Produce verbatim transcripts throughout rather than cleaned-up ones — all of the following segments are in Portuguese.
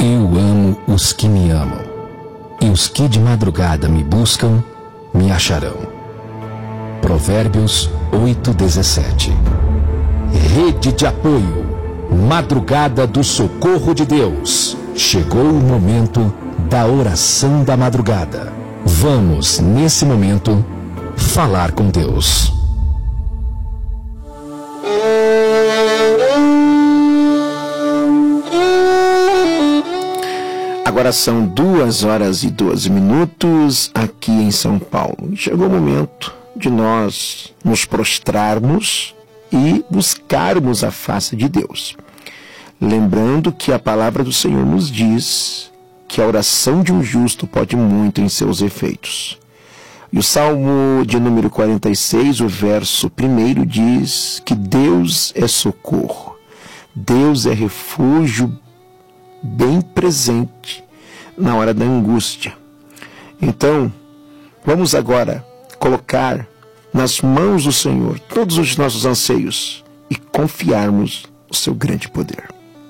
Eu amo os que me amam, e os que de madrugada me buscam, me acharão. Provérbios oito, dezessete. Rede de apoio, madrugada do socorro de Deus. Chegou o momento da oração da madrugada. Vamos, nesse momento, falar com Deus. Agora são duas horas e doze minutos aqui em São Paulo. Chegou o momento de nós nos prostrarmos e buscarmos a face de Deus. Lembrando que a palavra do Senhor nos diz que a oração de um justo pode muito em seus efeitos. E o Salmo de número quarenta e seis, o verso primeiro, diz que Deus é socorro, Deus é refúgio bem presente na hora da angústia. Então, vamos agora colocar nas mãos do Senhor todos os nossos anseios e confiarmos no seu grande poder.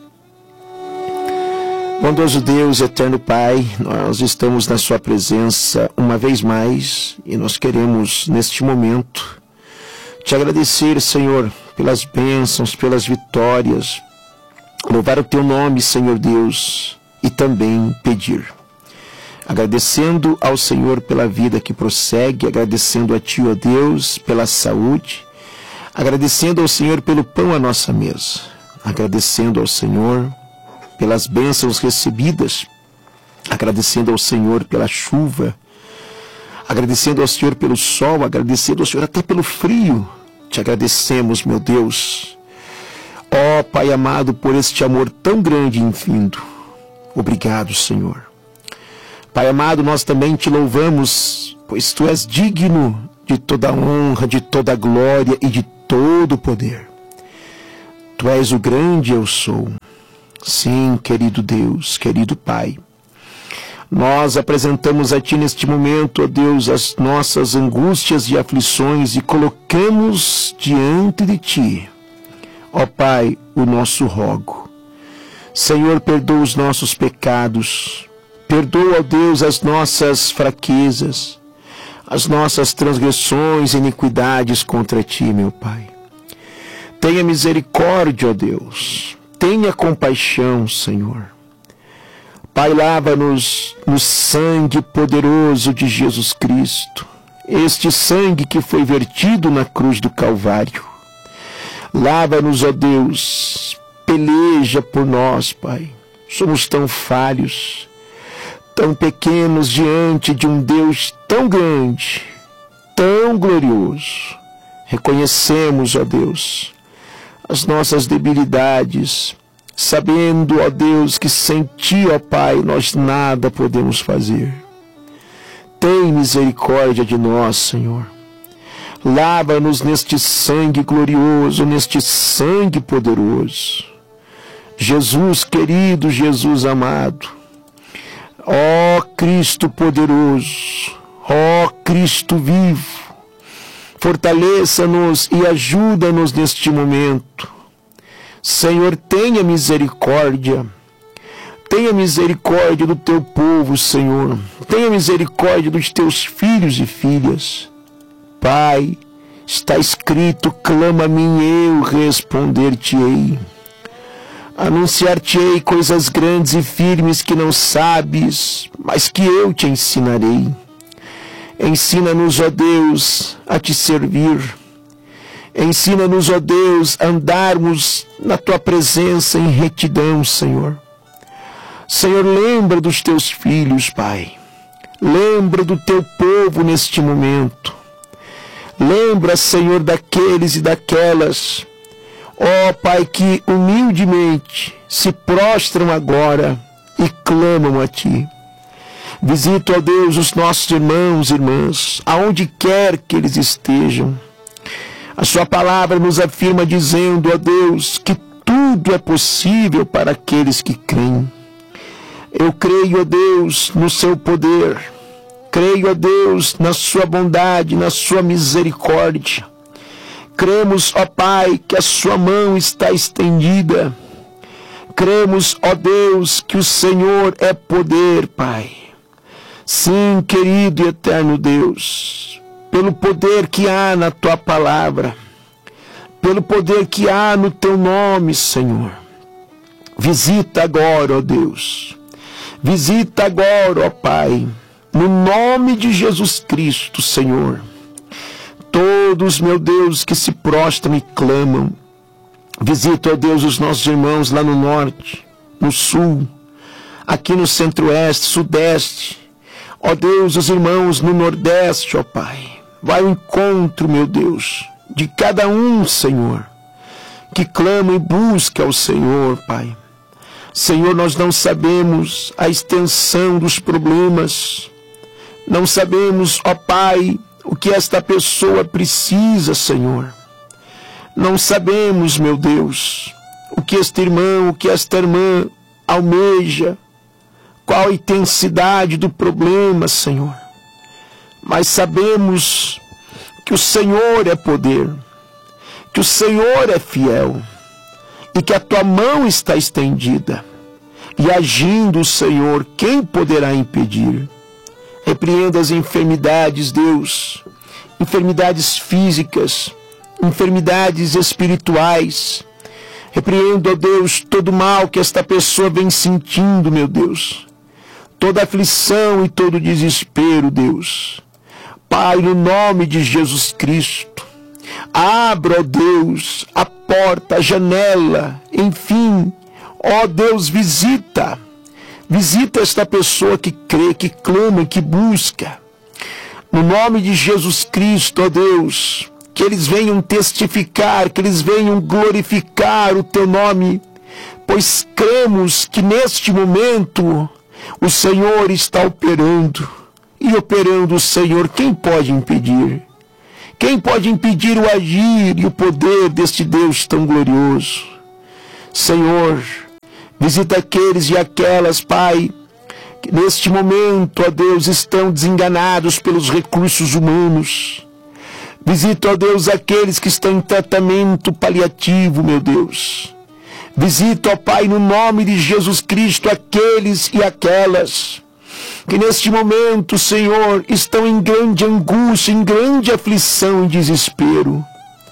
Bondoso Deus, eterno Pai, nós estamos na sua presença uma vez mais e nós queremos, neste momento, te agradecer, Senhor, pelas bênçãos, pelas vitórias, louvar o teu nome, Senhor Deus, e também pedir. Agradecendo ao Senhor pela vida que prossegue, agradecendo a Ti, ó Deus, pela saúde, agradecendo ao Senhor pelo pão à nossa mesa, agradecendo ao Senhor pelas bênçãos recebidas, agradecendo ao Senhor pela chuva, agradecendo ao Senhor pelo sol, agradecendo ao Senhor até pelo frio. Te agradecemos, meu Deus, ó oh, Pai amado, por este amor tão grande e infindo. Obrigado, Senhor. Pai amado, nós também te louvamos, pois Tu és digno de toda a honra, de toda a glória e de todo o poder. Tu és o grande eu sou. Sim, querido Deus, querido Pai. Nós apresentamos a Ti neste momento, ó Deus, as nossas angústias e aflições e colocamos diante de Ti, ó Pai, o nosso rogo. Senhor, perdoa os nossos pecados, perdoa, ó Deus, as nossas fraquezas, as nossas transgressões e iniquidades contra Ti, meu Pai. Tenha misericórdia, ó Deus, tenha compaixão, Senhor. Pai, lava-nos no sangue poderoso de Jesus Cristo, este sangue que foi vertido na cruz do Calvário. Lava-nos, ó Deus, peleja por nós, Pai. Somos tão falhos, tão pequenos diante de um Deus tão grande, tão glorioso. Reconhecemos, ó Deus, as nossas debilidades, sabendo, ó Deus, que sem Ti, ó Pai, nós nada podemos fazer. Tem misericórdia de nós, Senhor. Lava-nos neste sangue glorioso, neste sangue poderoso. Jesus querido, Jesus amado, ó Cristo poderoso, ó Cristo vivo, fortaleça-nos e ajuda-nos neste momento. Senhor, tenha misericórdia, tenha misericórdia do Teu povo, Senhor, tenha misericórdia dos Teus filhos e filhas. Pai, está escrito, clama a mim, eu responder-te-ei. Anunciar-te-ei coisas grandes e firmes que não sabes, mas que eu te ensinarei. Ensina-nos, ó Deus, a Te servir. Ensina-nos, ó Deus, a andarmos na Tua presença em retidão, Senhor. Senhor, lembra dos Teus filhos, Pai. Lembra do Teu povo neste momento. Lembra, Senhor, daqueles e daquelas, ó Pai, que humildemente se prostram agora e clamam a Ti. Visita, ó Deus, os nossos irmãos e irmãs, aonde quer que eles estejam. A Sua palavra nos afirma dizendo, ó Deus, que tudo é possível para aqueles que creem. Eu creio, ó Deus, no Seu poder. Creio, ó Deus, na Sua bondade, na Sua misericórdia. Cremos, ó Pai, que a Sua mão está estendida. Cremos, ó Deus, que o Senhor é poder, Pai. Sim, querido e eterno Deus, pelo poder que há na Tua palavra, pelo poder que há no Teu nome, Senhor. Visita agora, ó Deus. Visita agora, ó Pai, no nome de Jesus Cristo, Senhor. Todos, meu Deus, que se prostram e clamam. Visita, ó Deus, os nossos irmãos lá no norte, no sul, aqui no centro-oeste, sudeste. Ó Deus, os irmãos no nordeste, ó Pai. Vai ao encontro, meu Deus, de cada um, Senhor, que clama e busca ao Senhor, Pai. Senhor, nós não sabemos a extensão dos problemas. Não sabemos, ó Pai, o que esta pessoa precisa, Senhor. Não sabemos, meu Deus, o que este irmão, o que esta irmã almeja, qual a intensidade do problema, Senhor. Mas sabemos que o Senhor é poder, que o Senhor é fiel e que a Tua mão está estendida. E agindo, Senhor, quem poderá impedir? Repreenda as enfermidades, Deus, enfermidades físicas, enfermidades espirituais. Repreendo, ó Deus, todo o mal que esta pessoa vem sentindo, meu Deus. Toda aflição e todo desespero, Deus. Pai, no nome de Jesus Cristo, abra, ó Deus, a porta, a janela, enfim, ó Deus, visita. Visita esta pessoa que crê, que clama, que busca. No nome de Jesus Cristo, ó Deus, que eles venham testificar, que eles venham glorificar o Teu nome, pois cremos que neste momento o Senhor está operando. E operando o Senhor, quem pode impedir? Quem pode impedir o agir e o poder deste Deus tão glorioso? Senhor, visita aqueles e aquelas, Pai, que neste momento, ó Deus, estão desenganados pelos recursos humanos. Visita, ó Deus, aqueles que estão em tratamento paliativo, meu Deus. Visita, ó Pai, no nome de Jesus Cristo, aqueles e aquelas que neste momento, Senhor, estão em grande angústia, em grande aflição e desespero.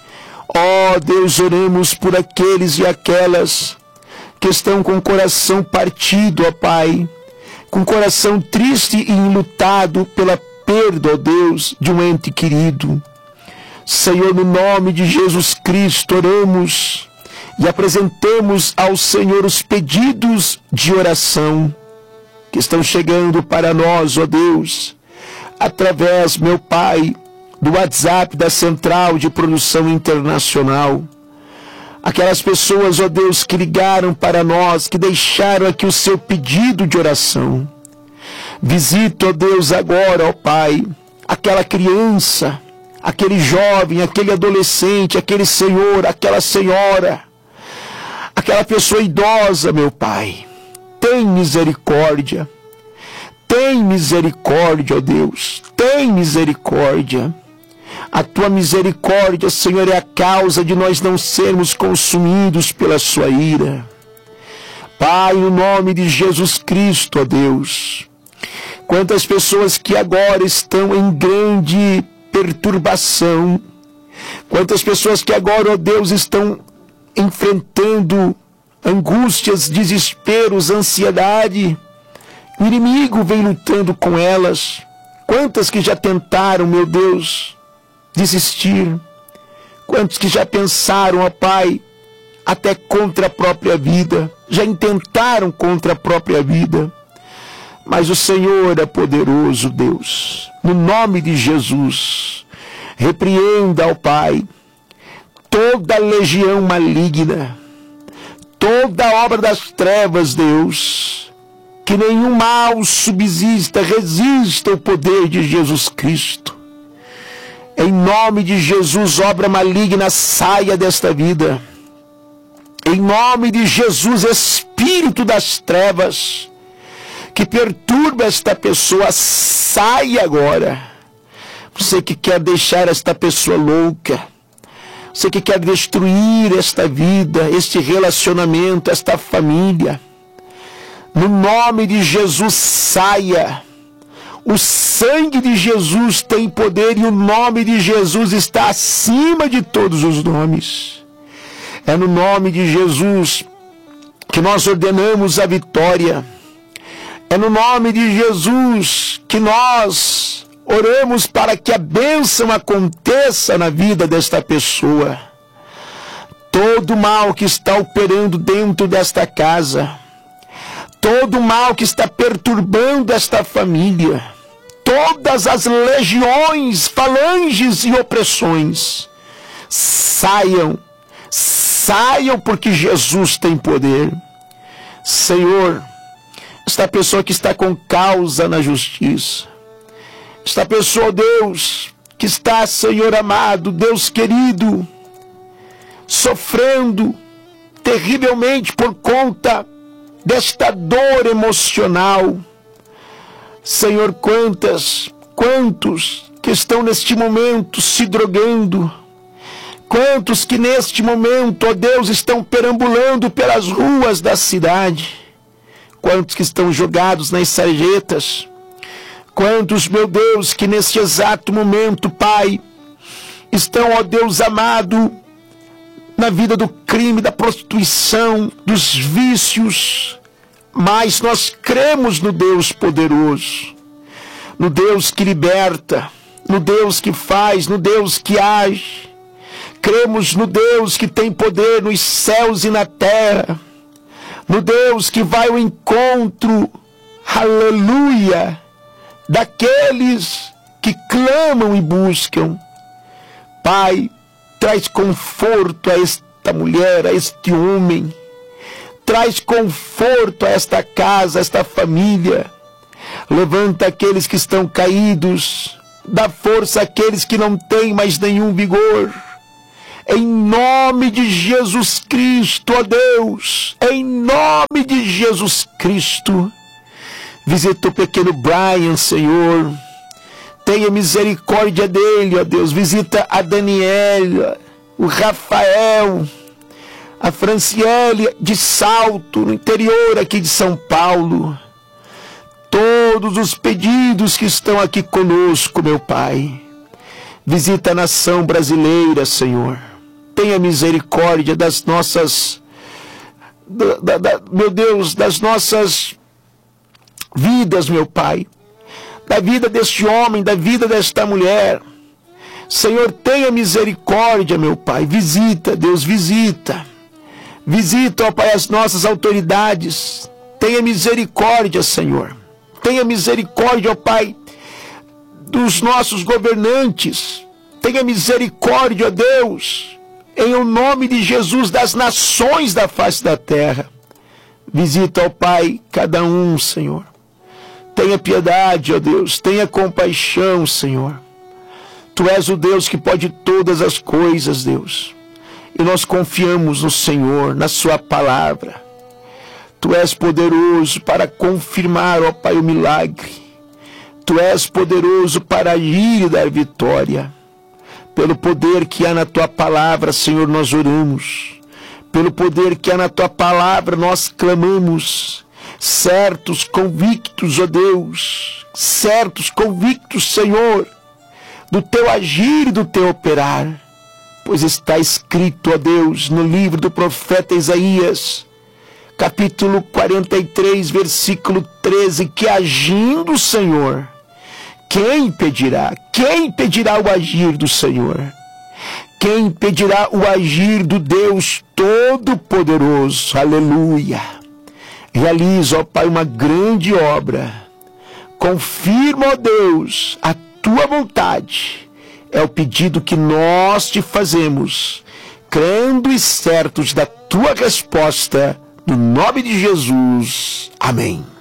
Ó Deus, oramos por aqueles e aquelas que estão com o coração partido, ó Pai, com o coração triste e enlutado pela perda, ó Deus, de um ente querido. Senhor, no nome de Jesus Cristo, oramos e apresentamos ao Senhor os pedidos de oração que estão chegando para nós, ó Deus, através, meu Pai, do WhatsApp da Central de Produção Internacional. Aquelas pessoas, ó Deus, que ligaram para nós, que deixaram aqui o seu pedido de oração. Visita, ó Deus, agora, ó Pai, aquela criança, aquele jovem, aquele adolescente, aquele senhor, aquela senhora, aquela pessoa idosa, meu Pai. Tem misericórdia, tem misericórdia, ó Deus, tem misericórdia. A Tua misericórdia, Senhor, é a causa de nós não sermos consumidos pela Sua ira. Pai, no nome de Jesus Cristo, ó Deus, quantas pessoas que agora estão em grande perturbação, quantas pessoas que agora, ó Deus, estão enfrentando angústias, desesperos, ansiedade. O inimigo vem lutando com elas. Quantas que já tentaram, meu Deus, desistir. Quantos que já pensaram, ó Pai, até contra a própria vida. Já intentaram contra a própria vida. Mas o Senhor é poderoso, Deus. No nome de Jesus, repreenda, ó Pai, toda legião maligna, toda obra das trevas, Deus, que nenhum mal subsista, resista ao poder de Jesus Cristo. Em nome de Jesus, obra maligna, saia desta vida. Em nome de Jesus, espírito das trevas, que perturba esta pessoa, saia agora. Você que quer deixar esta pessoa louca, Você que quer destruir esta vida, este relacionamento, esta família, no nome de Jesus, saia. O sangue de Jesus tem poder e o nome de Jesus está acima de todos os nomes. É no nome de Jesus que nós ordenamos a vitória. É no nome de Jesus que nós oramos para que a bênção aconteça na vida desta pessoa. Todo mal que está operando dentro desta casa, todo mal que está perturbando esta família, todas as legiões, falanges e opressões, saiam, saiam porque Jesus tem poder. Senhor, esta pessoa que está com causa na justiça, esta pessoa, Deus, que está, Senhor amado, Deus querido, sofrendo terrivelmente por conta desta dor emocional. Senhor, quantas, quantos que estão neste momento se drogando, quantos que neste momento, ó Deus, estão perambulando pelas ruas da cidade, quantos que estão jogados nas sarjetas, quantos, meu Deus, que neste exato momento, Pai, estão, ó Deus amado, na vida do crime, da prostituição, dos vícios, mas nós cremos no Deus poderoso, no Deus que liberta, no Deus que faz, no Deus que age. Cremos no Deus que tem poder nos céus e na terra, no Deus que vai ao encontro, aleluia, daqueles que clamam e buscam. Pai, traz conforto a esta mulher, a este homem. Traz conforto a esta casa, a esta família. Levanta aqueles que estão caídos. Dá força àqueles que não têm mais nenhum vigor. Em nome de Jesus Cristo, ó Deus. Em nome de Jesus Cristo. Visita o pequeno Brian, Senhor. Tenha misericórdia dele, ó Deus. Visita a Daniela, o Rafael, a Franciele de Salto, no interior aqui de São Paulo. Todos os pedidos que estão aqui conosco, meu Pai. Visita a nação brasileira, Senhor. Tenha misericórdia das nossas, da, da, da, meu Deus, das nossas vidas, meu Pai. Da vida deste homem, da vida desta mulher. Senhor, tenha misericórdia, meu Pai. Visita, Deus, visita. Visita, ó Pai, as nossas autoridades. Tenha misericórdia, Senhor. Tenha misericórdia, ó Pai, dos nossos governantes. Tenha misericórdia, ó Deus, em o nome de Jesus, das nações da face da terra. Visita, ó Pai, cada um, Senhor. Tenha piedade, ó Deus. Tenha compaixão, Senhor. Tu és o Deus que pode todas as coisas, Deus. E nós confiamos no Senhor, na sua palavra. Tu és poderoso para confirmar, ó Pai, o milagre. Tu és poderoso para agir e dar vitória. Pelo poder que há na tua palavra, Senhor, nós oramos. Pelo poder que há na tua palavra, nós clamamos. Certos, convictos, ó Deus. Certos, convictos, Senhor, do teu agir e do teu operar. Pois está escrito, ó Deus, no livro do profeta Isaías, capítulo quarenta e três, versículo treze, que agindo o Senhor, quem impedirá? Quem impedirá o agir do Senhor? Quem impedirá o agir do Deus Todo-Poderoso? Aleluia! Realiza, ó Pai, uma grande obra. Confirma, ó Deus, a tua vontade. É o pedido que nós te fazemos, crendo e certos da tua resposta, no nome de Jesus. Amém.